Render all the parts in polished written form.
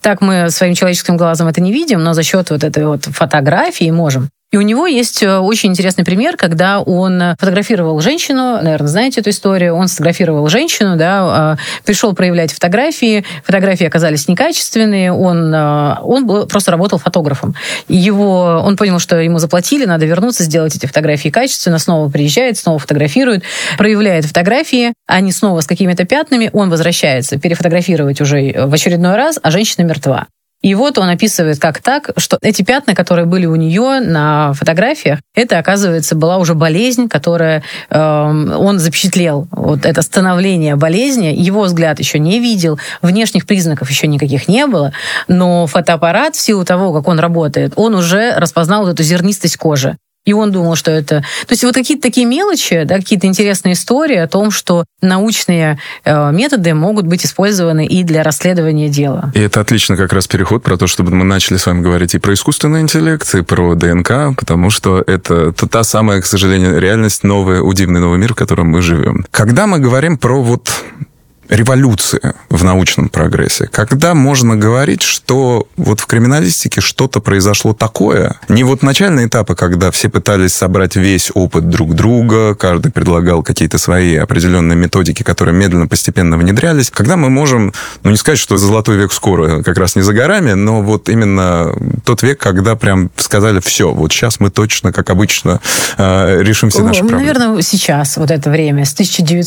Так мы своим человеческим глазом это не видим, но за счет вот этой вот фотографии можем. И у него есть очень интересный пример, когда он фотографировал женщину, наверное, знаете эту историю, он сфотографировал женщину, да, пришел проявлять фотографии оказались некачественные, он просто работал фотографом. Он понял, что ему заплатили, надо вернуться, сделать эти фотографии качественно, снова приезжает, снова фотографирует, проявляет фотографии, они снова с какими-то пятнами, он возвращается перефотографировать уже в очередной раз, а женщина мертва. И вот он описывает, как так, что эти пятна, которые были у нее на фотографиях, это, оказывается, была уже болезнь, которую он запечатлел. Вот это становление болезни, его взгляд еще не видел, внешних признаков еще никаких не было, но фотоаппарат, в силу того, как он работает, он уже распознал вот эту зернистость кожи. И он думал, что это... То есть вот какие-то такие мелочи, да, какие-то интересные истории о том, что научные методы могут быть использованы и для расследования дела. И это отлично как раз переход про то, чтобы мы начали с вами говорить и про искусственный интеллект, и про ДНК, потому что это та самая, к сожалению, реальность, удивный новый мир, в котором мы живем. Когда мы говорим про революция в научном прогрессе, когда можно говорить, что вот в криминалистике что-то произошло такое, не вот начальные этапы, когда все пытались собрать весь опыт друг друга, каждый предлагал какие-то свои определенные методики, которые медленно, постепенно внедрялись, когда мы можем, не сказать, что золотой век скоро, как раз не за горами, но вот именно тот век, когда прям сказали, все, вот сейчас мы точно, как обычно, решим все наши проблемы. Наверное, сейчас, вот это время, с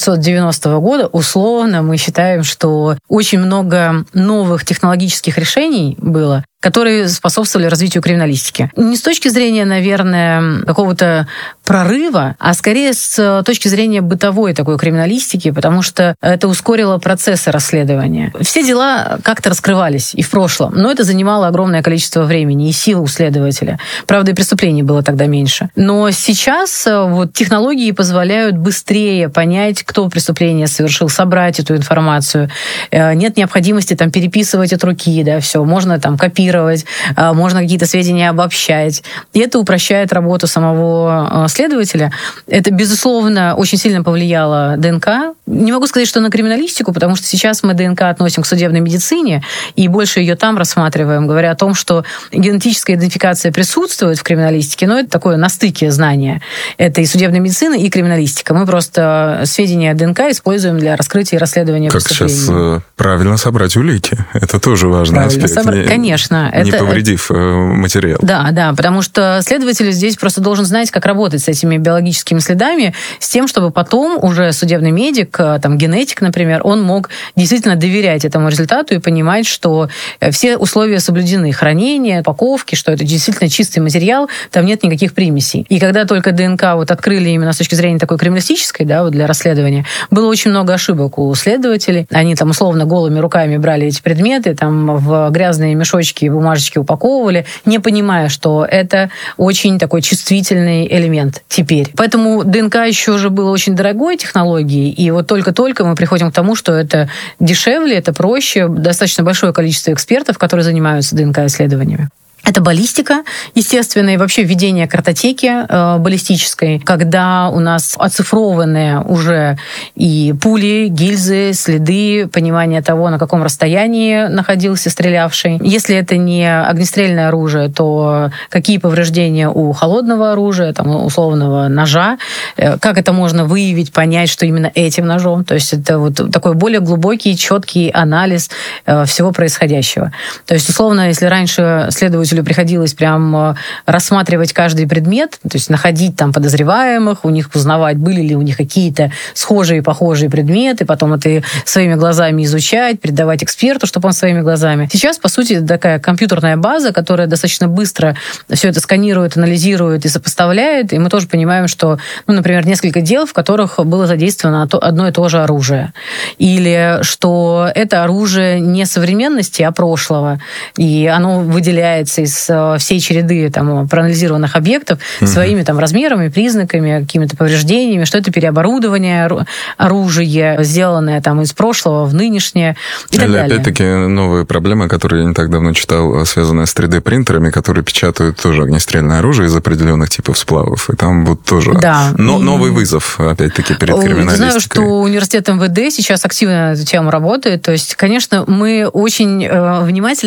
1990 года, условно, мы считаем, что очень много новых технологических решений было, которые способствовали развитию криминалистики. Не с точки зрения, наверное, какого-то прорыва, а скорее с точки зрения бытовой такой криминалистики, потому что это ускорило процессы расследования. Все дела как-то раскрывались и в прошлом, но это занимало огромное количество времени и сил у следователя. Правда, и преступлений было тогда меньше. Но сейчас технологии позволяют быстрее понять, кто преступление совершил, собрать эту информацию. Нет необходимости переписывать от руки, да, все, можно копировать, можно какие-то сведения обобщать. И это упрощает работу самого следователя. Это, безусловно, очень сильно повлияло ДНК. Не могу сказать, что на криминалистику, потому что сейчас мы ДНК относим к судебной медицине и больше ее там рассматриваем, говоря о том, что генетическая идентификация присутствует в криминалистике, но это такое на стыке знания. Это и судебная медицина, и криминалистика. Мы просто сведения о ДНК используем для раскрытия и расследования преступлений. Как сейчас правильно собрать улики. Это тоже важный аспект. Конечно. Не повредив материал. Да, потому что следователь здесь просто должен знать, как работать с этими биологическими следами, с тем, чтобы потом уже судебный медик, генетик, например, он мог действительно доверять этому результату и понимать, что все условия соблюдены. Хранение, упаковки, что это действительно чистый материал, там нет никаких примесей. И когда только ДНК открыли именно с точки зрения такой криминалистической, для расследования, было очень много ошибок у следователей. Они условно голыми руками брали эти предметы, в грязные мешочки, бумажечки упаковывали, не понимая, что это очень такой чувствительный элемент теперь. Поэтому ДНК еще же было очень дорогой технологией, и только-только мы приходим к тому, что это дешевле, это проще, достаточно большое количество экспертов, которые занимаются ДНК-исследованиями. Это баллистика, естественно, и вообще введение картотеки баллистической, когда у нас оцифрованные уже и пули, гильзы, следы, понимание того, на каком расстоянии находился стрелявший. Если это не огнестрельное оружие, то какие повреждения у холодного оружия, условного ножа, как это можно выявить, понять, что именно этим ножом. То есть это такой более глубокий, четкий анализ всего происходящего. То есть, условно, если раньше следователю приходилось прям рассматривать каждый предмет, то есть находить подозреваемых, у них узнавать, были ли у них какие-то схожие, похожие предметы, потом это своими глазами изучать, передавать эксперту, чтобы он своими глазами. Сейчас, по сути, это такая компьютерная база, которая достаточно быстро все это сканирует, анализирует и сопоставляет, и мы тоже понимаем, что, например, несколько дел, в которых было задействовано одно и то же оружие, или что это оружие не современности, а прошлого, и оно выделяется из всей череды проанализированных объектов своими размерами, признаками, какими-то повреждениями, что это переоборудование оружия, сделанное из прошлого в нынешнее и так далее. Опять-таки новые проблемы, которые я не так давно читал, связанные с 3D-принтерами, которые печатают тоже огнестрельное оружие из определенных типов сплавов. И там тоже новый вызов, опять-таки, перед криминалистикой. Знаю, что университет МВД сейчас активно на эту тему работает. То есть, конечно, мы очень внимательно